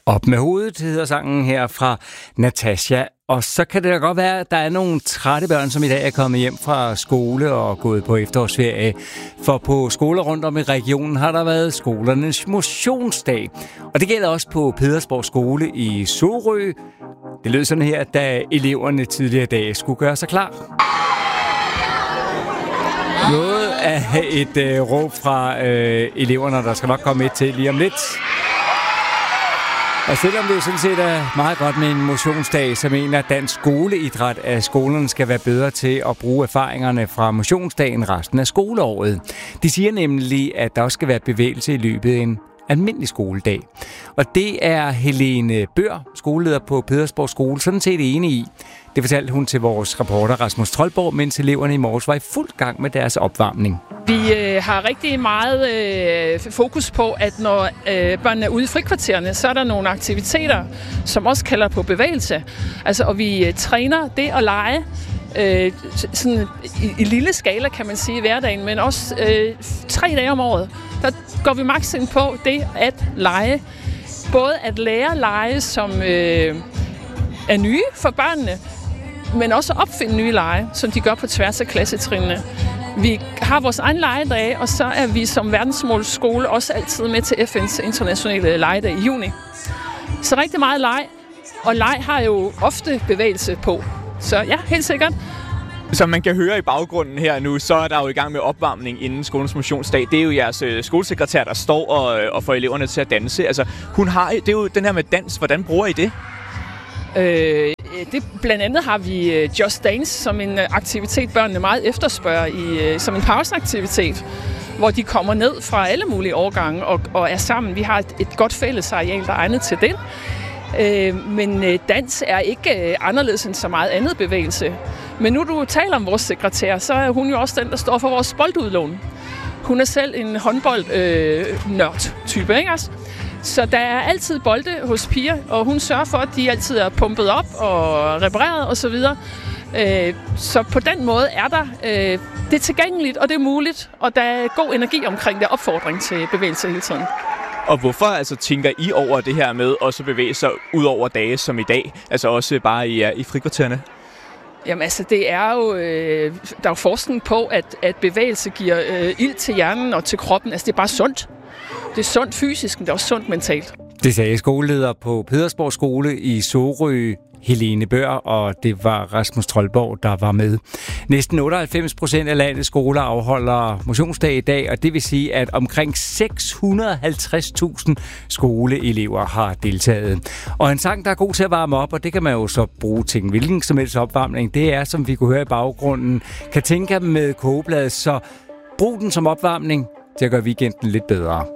Op med hovedet hedder sangen her fra Natasja. Og så kan det da godt være, at der er nogle trætte børn, som i dag er kommet hjem fra skole og gået på efterårsferie. For på skoler rundt om i regionen har der været skolernes motionsdag. Og det gælder også på Pedersborg skole i Sorø. Det lød sådan her, da eleverne tidligere i dag skulle gøre sig klar. Noget af et råb fra eleverne, der skal nok komme med til lige om lidt. Og selvom det sådan set er meget godt med en motionsdag, så mener Dansk Skoleidræt, at skolerne skal være bedre til at bruge erfaringerne fra motionsdagen resten af skoleåret. De siger nemlig, at der også skal være bevægelse i løbet af en almindelig skoledag. Og det er Helene Bør, skoleleder på Pedersborg skole, sådan set enig i. Det fortalte hun til vores reporter Rasmus Troldborg, mens eleverne i morges var i fuld gang med deres opvarmning. Vi har rigtig meget fokus på, at når børnene er ude i frikvartererne, så er der nogle aktiviteter, som også kalder på bevægelse. Altså, og vi træner det at lege sådan i lille skala, kan man sige, i hverdagen, men også 3 dage om året. Der går vi maks ind på det at lege. Både at lære lege, som er nye for børnene, men også opfinde nye lege, som de gør på tværs af klassetrinene. Vi har vores egen legedage, og så er vi som verdensmålsskole også altid med til FN's internationale legedag i juni. Så rigtig meget leg, og leg har jo ofte bevægelse på. Så ja, helt sikkert. Som man kan høre i baggrunden her nu, så er der jo i gang med opvarmning inden skolens motionsdag. Det er jo jeres skolesekretær, der står og får eleverne til at danse. Altså, det er jo den her med dans. Hvordan bruger I det? Blandt andet har vi Just Dance som en aktivitet, børnene meget efterspørger som en pauseaktivitet, hvor de kommer ned fra alle mulige årgange og er sammen. Vi har et godt fællesareal, der er egnet til det. Men dans er ikke anderledes end så meget andet bevægelse. Men nu du taler om vores sekretær, så er hun jo også den, der står for vores boldudlån. Hun er selv en håndbold-nørd-type, ikke også? Så der er altid bolde hos piger, og hun sørger for, at de altid er pumpet op og repareret osv. Så på den måde er der det er tilgængeligt, og det er muligt, og der er god energi omkring det, opfordring til bevægelse hele tiden. Og hvorfor tænker I over det her med også at bevæge sig ud over dage som i dag? Altså også bare i frikvartererne? Jamen altså, det er jo, der er jo forskning på, at bevægelse giver ild til hjernen og til kroppen. Altså det er bare sundt. Det er sundt fysisk, men det er også sundt mentalt. Det sagde skoleleder på Pedersborg skole i Sorø, Helene Bør, og det var Rasmus Troldborg, der var med. Næsten 98% af landets skoler afholder motionsdag i dag, og det vil sige, at omkring 650.000 skoleelever har deltaget. Og en sang, der er god til at varme op, og det kan man jo så bruge til en hvilken som helst opvarmning, det er, som vi kunne høre i baggrunden, Katinka med kogebladet, så brug den som opvarmning til at gøre weekenden lidt bedre.